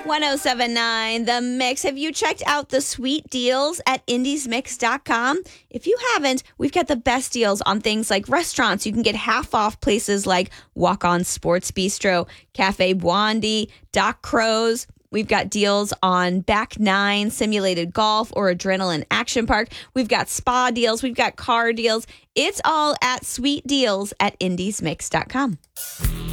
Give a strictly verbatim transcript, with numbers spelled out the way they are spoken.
ten seventy-nine The Mix. Have you checked out the sweet deals at indies mix dot com? If you haven't, we've got the best deals on things like restaurants. You can get half off places like Walk On Sports Bistro, Cafe Buandi, Doc Crow's. We've got deals on Back Nine, Simulated Golf, or Adrenaline Action Park. We've got spa deals. We've got car deals. It's all at sweet deals at indies mix dot com.